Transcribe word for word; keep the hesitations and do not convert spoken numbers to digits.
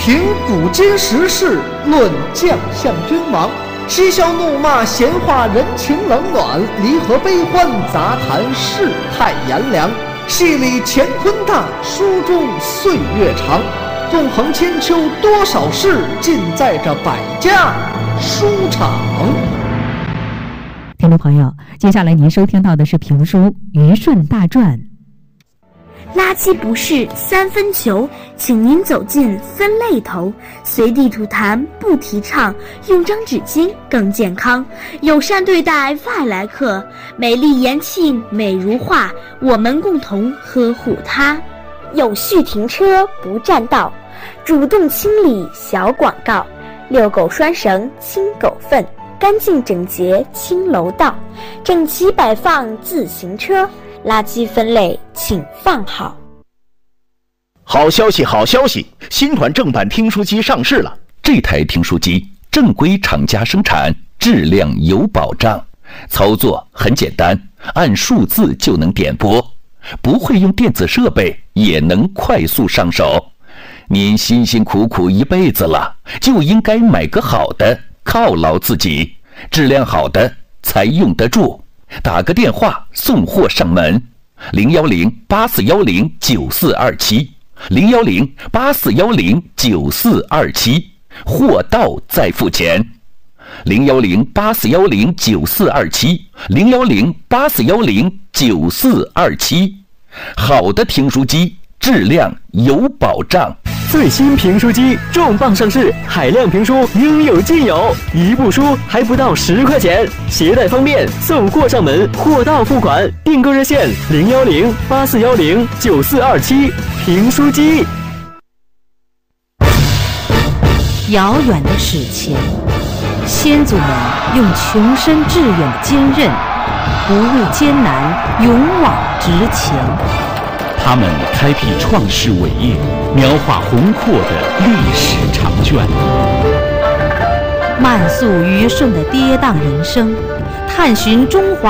评古今时事，论将相君王，嬉笑怒骂，闲话人情冷暖，离合悲欢，杂谈世态炎凉。戏里乾坤大，书中岁月长。纵横千秋，多少事，尽在这百家书场。 听众朋友，接下来您收听到的是评书《虞舜大传》。 垃圾不是三分球，请您走进分类头。随地吐痰不提倡，用张纸巾更健康。友善对待外来客，美丽延庆美如画，我们共同呵护它。有序停车不占道，主动清理小广告。遛狗拴绳清狗粪，干净整洁清楼道。整齐摆放自行车，垃圾分类请放好。 好消息好消息，新款正版听书机上市了。这台听书机正规厂家生产，质量有保障，操作很简单，按数字就能点播，不会用电子设备也能快速上手。您辛辛苦苦一辈子了，就应该买个好的犒劳自己，质量好的才用得住。打个电话送货上门，零幺零八四幺零九四二七，零幺零八四幺零九四二七，货到再付钱。零幺零八四幺零九四二七，零幺零八四幺零九四二七，好的听书机，质量有保障。 最新评书机重磅上市，海量评书应有尽有，一部书还不到十块钱，携带方便，送货上门，货到付款。订购热线零幺零八四幺零九四二七，评书机。 遥远的史前，先祖们用穷身致远的坚韧，不畏艰难，勇往直前。 他们开辟创世伟业，描画宏阔的历史长卷。 漫诉虞舜的跌宕人生，探寻中华